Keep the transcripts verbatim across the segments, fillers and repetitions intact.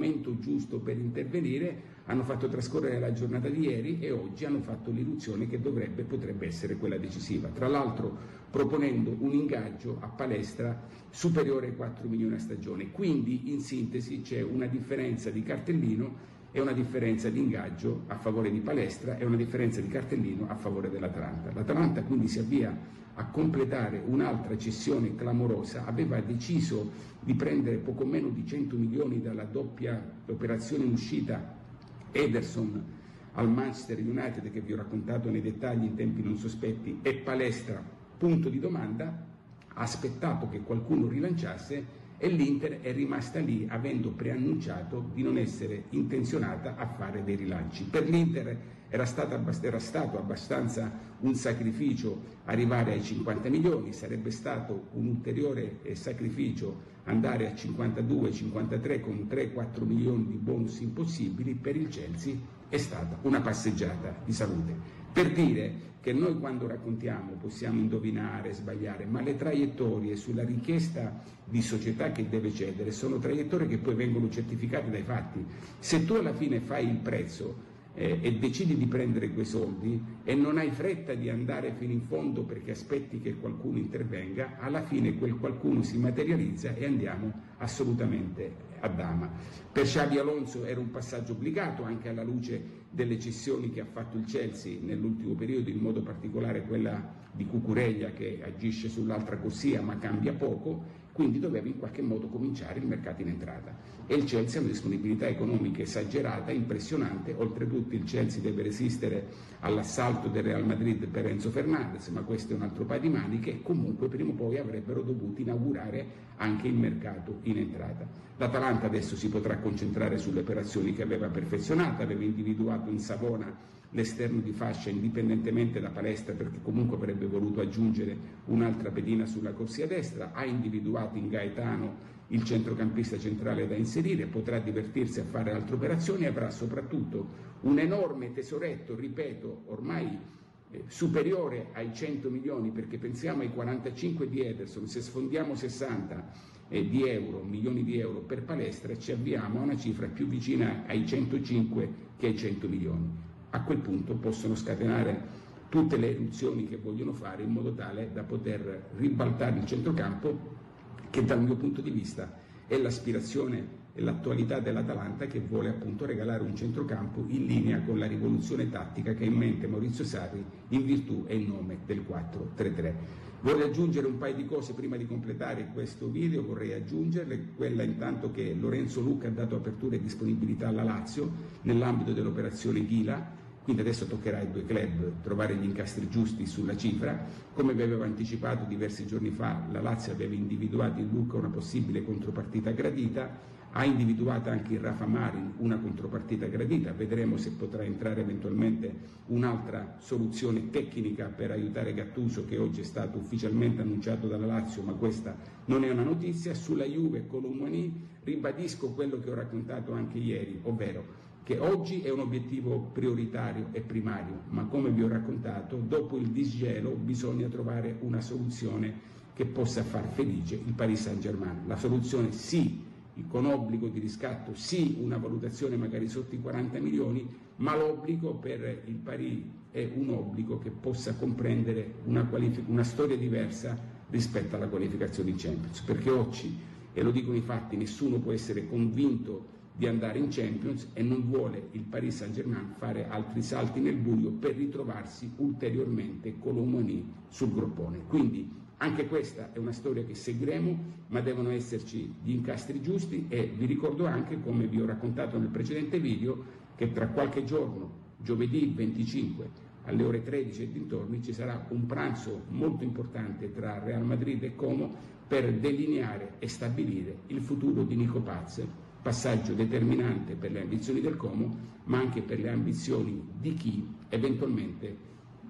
momento giusto per intervenire, hanno fatto trascorrere la giornata di ieri e oggi hanno fatto l'irruzione che dovrebbe, potrebbe essere quella decisiva, tra l'altro proponendo un ingaggio a palestra superiore ai quattro milioni a stagione. Quindi in sintesi c'è una differenza di cartellino e una differenza di ingaggio a favore di palestra e una differenza di cartellino a favore dell'Atalanta. L'Atalanta quindi si avvia a completare un'altra cessione clamorosa, aveva deciso di prendere poco meno di cento milioni dalla doppia operazione in uscita Ederson al Manchester United, che vi ho raccontato nei dettagli in tempi non sospetti, e palestra punto di domanda, ha aspettato che qualcuno rilanciasse e l'Inter è rimasta lì avendo preannunciato di non essere intenzionata a fare dei rilanci. Per l'Inter era stato, era stato abbastanza un sacrificio arrivare ai cinquanta milioni, sarebbe stato un ulteriore sacrificio andare a cinquantadue cinquantatré con tre quattro milioni di bonus impossibili. Per il Chelsea è stata una passeggiata di salute. Per dire che noi quando raccontiamo possiamo indovinare, sbagliare, ma le traiettorie sulla richiesta di società che deve cedere sono traiettorie che poi vengono certificate dai fatti. Se tu alla fine fai il prezzo eh, e decidi di prendere quei soldi e non hai fretta di andare fino in fondo perché aspetti che qualcuno intervenga, alla fine quel qualcuno si materializza e andiamo assolutamente a dama. Per Xabi Alonso era un passaggio obbligato, anche alla luce delle cessioni che ha fatto il Chelsea nell'ultimo periodo, in modo particolare quella di Cucurella che agisce sull'altra corsia ma cambia poco, quindi doveva in qualche modo cominciare il mercato in entrata. E il Chelsea ha una disponibilità economica esagerata, impressionante. Oltretutto il Chelsea deve resistere all'assalto del Real Madrid per Enzo Fernandez, ma questo è un altro paio di maniche, e comunque prima o poi avrebbero dovuto inaugurare anche il mercato in entrata. L'Atalanta adesso si potrà concentrare sulle operazioni che aveva perfezionato, aveva individuato in Savona l'esterno di fascia indipendentemente da palestra, perché comunque avrebbe voluto aggiungere un'altra pedina sulla corsia destra, ha individuato in Gaetano il centrocampista centrale da inserire, potrà divertirsi a fare altre operazioni e avrà soprattutto un enorme tesoretto, ripeto, ormai eh, superiore ai cento milioni, perché pensiamo ai quarantacinque di Ederson, se sfondiamo sessanta eh, di euro, milioni di euro per palestra, ci avviamo a una cifra più vicina ai centocinque che ai cento milioni. A quel punto possono scatenare tutte le eruzioni che vogliono fare in modo tale da poter ribaltare il centrocampo, che dal mio punto di vista è l'aspirazione e l'attualità dell'Atalanta, che vuole appunto regalare un centrocampo in linea con la rivoluzione tattica che ha in mente Maurizio Sarri in virtù e in nome del quattro tre tre. Vorrei aggiungere un paio di cose prima di completare questo video, vorrei aggiungerle quella intanto che Lorenzo Lucca ha dato apertura e disponibilità alla Lazio nell'ambito dell'operazione Ghila. Quindi adesso toccherà ai due club trovare gli incastri giusti sulla cifra. Come vi avevo anticipato diversi giorni fa, la Lazio aveva individuato in Lucca una possibile contropartita gradita, ha individuato anche in Rafa Marin una contropartita gradita, vedremo se potrà entrare eventualmente un'altra soluzione tecnica per aiutare Gattuso, che oggi è stato ufficialmente annunciato dalla Lazio, ma questa non è una notizia. Sulla Juve con Colomboigny ribadisco quello che ho raccontato anche ieri, ovvero che oggi è un obiettivo prioritario e primario, ma come vi ho raccontato, dopo il disgelo bisogna trovare una soluzione che possa far felice il Paris Saint-Germain. La soluzione sì, con obbligo di riscatto, sì, una valutazione magari sotto i quaranta milioni, ma l'obbligo per il Paris è un obbligo che possa comprendere una, una storia diversa rispetto alla qualificazione in Champions, perché oggi, e lo dicono i fatti, nessuno può essere convinto di andare in Champions e non vuole il Paris Saint-Germain fare altri salti nel buio per ritrovarsi ulteriormente Colomboigny sul groppone. Quindi anche questa è una storia che seguiremo, ma devono esserci gli incastri giusti, e vi ricordo anche, come vi ho raccontato nel precedente video, che tra qualche giorno, giovedì venticinque alle ore tredici e dintorni, ci sarà un pranzo molto importante tra Real Madrid e Como per delineare e stabilire il futuro di Nico Paz, passaggio determinante per le ambizioni del Como, ma anche per le ambizioni di chi eventualmente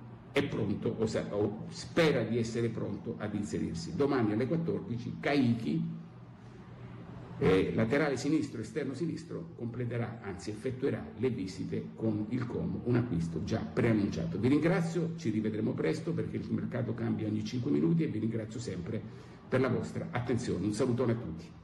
è pronto o, sa, o spera di essere pronto ad inserirsi. Domani alle quattordici Caicchi, eh, laterale sinistro, esterno sinistro, completerà, anzi effettuerà le visite con il Como, un acquisto già preannunciato. Vi ringrazio, ci rivedremo presto perché il mercato cambia ogni cinque minuti, e vi ringrazio sempre per la vostra attenzione. Un salutone a tutti.